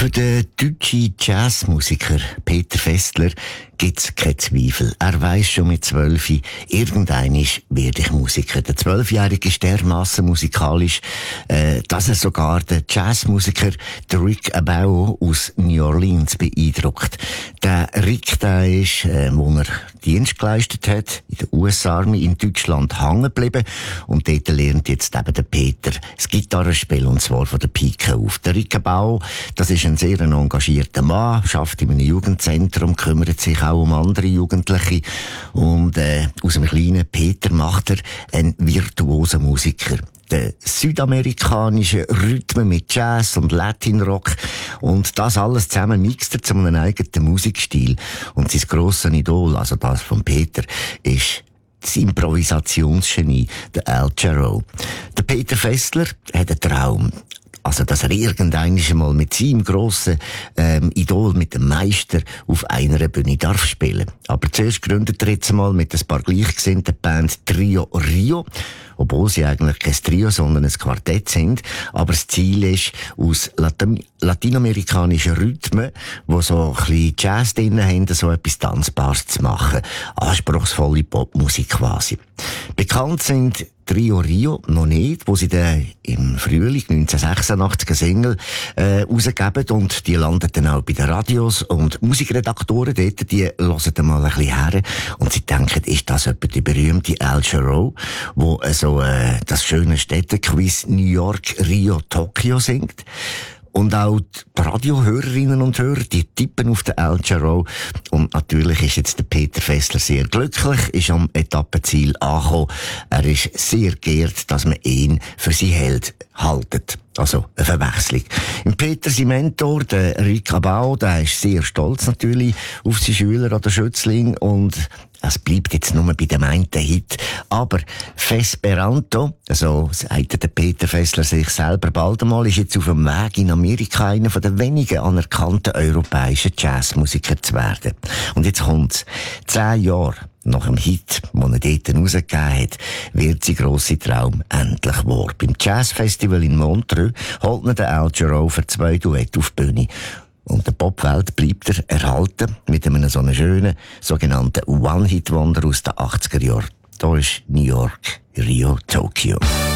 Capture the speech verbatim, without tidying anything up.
Für den deutschen Jazzmusiker Peter Festler gibt's keinen Zweifel. Er weiss schon mit zwölf, irgendeinmal werde ich Musiker. Der Zwölfjährige ist dermassen musikalisch, äh, dass er sogar den Jazzmusiker Rick Abao aus New Orleans beeindruckt. Der Rick, der ist, äh, wo er Dienst geleistet hat, in der U S Army in Deutschland hängen geblieben. Und dort lernt jetzt eben der Peter das Gitarrenspiel, und zwar von der Pike auf. Der Rick Abao, das ist ein sehr engagierter Mann, arbeitet in einem Jugendzentrum, kümmert sich auch um andere Jugendliche. Und äh, aus einem kleinen Peter macht er einen virtuosen Musiker. Der südamerikanische Rhythmen mit Jazz und Latinrock und das alles zusammen mixt er zu einem eigenen Musikstil. Und sein grosses Idol, also das von Peter, ist das Improvisationsgenie, der Al Jarreau. Der Peter Festler hat einen Traum. Also, dass er irgendwann mal mit seinem grossen ähm, Idol, mit dem Meister, auf einer Bühne darf spielen. Aber zuerst gründet er jetzt mal mit ein paar gleichgesinnten Band Trio Rio, obwohl sie eigentlich kein Trio, sondern ein Quartett sind. Aber das Ziel ist, aus Latin- lateinamerikanischen Rhythmen, die so ein bisschen Jazz drin haben, so etwas Tanzbares zu machen. Anspruchsvolle Popmusik quasi. Bekannt sind Trio Rio noch nicht, wo sie dann im Frühling neunzehnhundertsechsundachtzig eine Single äh, rausgeben, und die landen dann auch bei den Radios, und Musikredaktoren dort, die hören dann mal ein bisschen her und sie denken, ist das etwa die berühmte Al Jarreau, wo äh, so äh, das schöne Städtequiz New York, Rio, Tokio singt? Und auch die Radiohörerinnen und Hörer, die tippen auf den Al Jarreau. Und natürlich ist jetzt der Peter Festler sehr glücklich, ist am Etappenziel angekommen. Er ist sehr geehrt, dass man ihn für sein Held haltet. Also, eine Verwechslung. Im Peter, sein Mentor, der Rick Abao, der ist sehr stolz natürlich auf seinen Schüler oder Schützling, und es bleibt jetzt nur bei dem einen Hit. Aber Fesperanto, so sagt der Peter Festler sich selber bald einmal, ist jetzt auf dem Weg in Amerika einer von den wenigen anerkannten europäischen Jazzmusiker zu werden. Und jetzt kommt's. Zehn Jahre nach dem Hit, den er dort rausgegeben hat, wird sein grosser Traum endlich wahr. Beim Jazzfestival in Montreux holt er den Al Jarreau für zwei Duette auf die Bühne. Und der Popwelt bleibt er erhalten mit einem so einen schönen, sogenannten One-Hit-Wonder aus den achtziger Jahren. Da ist New York, Rio, Tokio.